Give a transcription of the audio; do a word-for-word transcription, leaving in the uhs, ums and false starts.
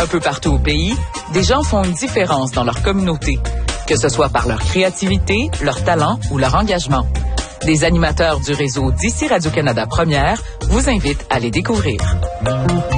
Un peu partout au pays, des gens font une différence dans leur communauté, que ce soit par leur créativité, leur talent ou leur engagement. Des animateurs du réseau d'ici Radio-Canada Première vous invitent à les découvrir.